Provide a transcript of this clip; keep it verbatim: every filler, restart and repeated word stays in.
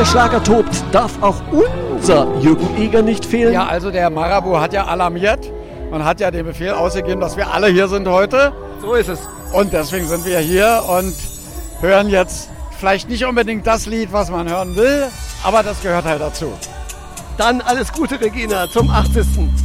der Schlager tobt, darf auch unser Jürgen Eger nicht fehlen. Ja, also der Marabu hat ja alarmiert und hat ja den Befehl ausgegeben, dass wir alle hier sind heute. So ist es. Und deswegen sind wir hier und hören jetzt vielleicht nicht unbedingt das Lied, was man hören will, aber das gehört halt dazu. Dann alles Gute, Regina, zum achtzigsten